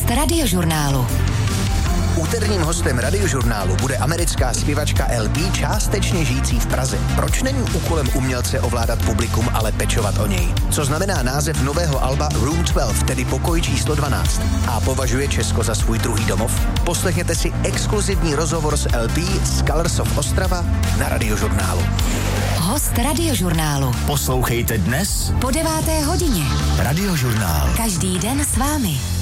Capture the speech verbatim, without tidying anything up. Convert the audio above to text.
Host Radiožurnálu. Úterním hostem Radiožurnálu bude americká zpěvačka El B, částečně žijící v Praze. Proč není úkolem umělce ovládat publikum, ale pečovat o něj? Co znamená název nového alba Room dvanáct, tedy pokoj číslo dvanáct? A považuje Česko za svůj druhý domov? Poslechněte si exkluzivní rozhovor s El B z Colors of Ostrava na Radiožurnálu. Host Radiožurnálu. Poslouchejte dnes Po deváté hodině. Radiožurnál. Každý den s vámi.